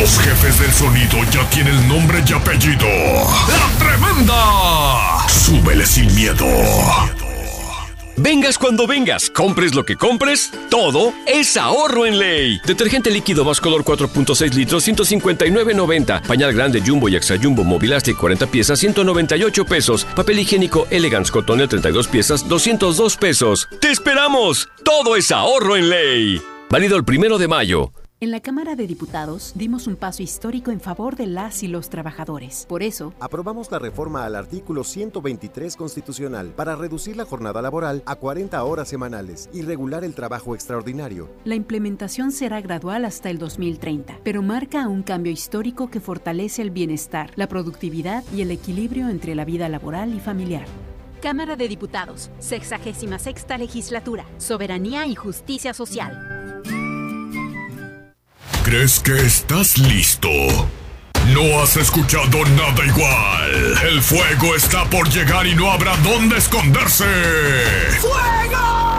Los jefes del sonido ya tienen nombre y apellido. ¡La Tremenda! Súbele sin miedo. Vengas cuando vengas, compres lo que compres, todo es ahorro en Ley. Detergente líquido Vascolor 4.6 litros, 159.90. Pañal grande Jumbo y Extra Jumbo Movilastic 40 piezas, 198 pesos. Papel higiénico Elegance Cotonel 32 piezas, 202 pesos. ¡Te esperamos! Todo es ahorro en Ley. Válido el 1 de mayo. En la Cámara de Diputados dimos un paso histórico en favor de las y los trabajadores. Por eso, aprobamos la reforma al artículo 123 constitucional para reducir la jornada laboral a 40 horas semanales y regular el trabajo extraordinario. La implementación será gradual hasta el 2030, pero marca un cambio histórico que fortalece el bienestar, la productividad y el equilibrio entre la vida laboral y familiar. Cámara de Diputados, 66ª Legislatura, Soberanía y Justicia Social. ¿Crees que estás listo? No has escuchado nada igual. El fuego está por llegar y no habrá dónde esconderse. ¡Fuego!